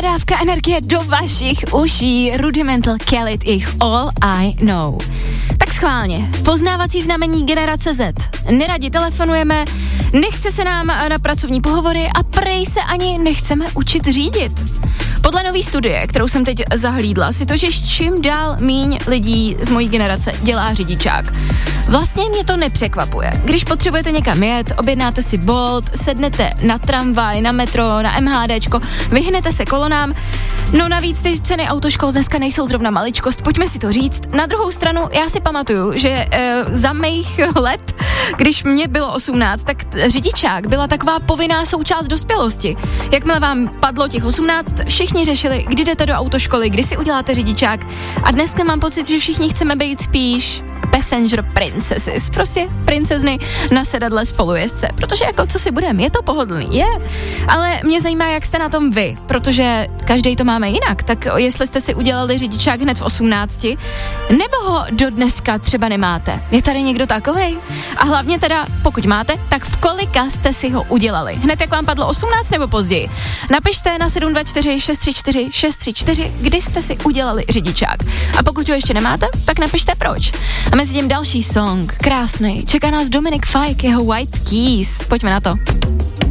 dávka energie do vašich uší. Rudimental Khalid, ich All I Know. Tak schválně, poznávací znamení generace Z. Neradi telefonujeme, nechce se nám na pracovní pohovory a prej se ani nechceme učit řídit. Podle nový studie, kterou jsem teď zahlídla, si totiž čím dál míň lidí z mojí generace dělá řidičák. Vlastně mě to nepřekvapuje. Když potřebujete někam jet, objednáte si Bolt, sednete na tramvaj, na metro, na MHDčko, vyhnete se kolonám. No navíc ty ceny autoškol dneska nejsou zrovna maličkost, pojďme si to říct. Na druhou stranu, já si pamatuju, že za mých let, když mě bylo 18, tak řidičák byla taková povinná součást dospělosti. Jakmile vám padlo těch 18, všichni řešili, kdy jdete do autoškoly, kdy si uděláte řidičák. A dneska mám pocit, že všichni chceme být spíš passenger princesses, prostě princezny na sedadle spolujezdce, protože jako co si budeme, je to pohodlný, je, ale mě zajímá, jak jste na tom vy, protože každý to máme jinak, tak jestli jste si udělali řidičák hned v 18, nebo ho do dneska třeba nemáte, je tady někdo takovej? A hlavně teda, pokud máte, tak v kolika jste si ho udělali? Hned jak vám padlo 18 nebo později? Napište na 724 634 634, kdy jste si udělali řidičák. A pokud ho ještě nemáte, tak napište proč. A mezi tím další song, krásný, čeká nás Dominic Fike, jeho White Keys. Pojďme na to.